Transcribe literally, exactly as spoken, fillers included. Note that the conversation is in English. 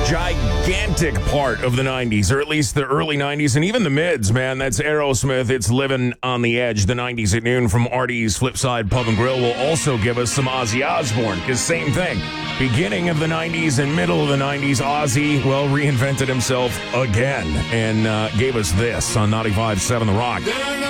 gigantic part of the nineties, or at least the early nineties, and even the mids, man. That's Aerosmith. It's Living on the Edge. The nineties at noon from Artie's Flipside Pub and Grill will also give us some Ozzy Osbourne, because same thing. Beginning of the nineties and middle of the nineties, Ozzy, well, reinvented himself again and uh, gave us this on ninety-five point seven The Rock.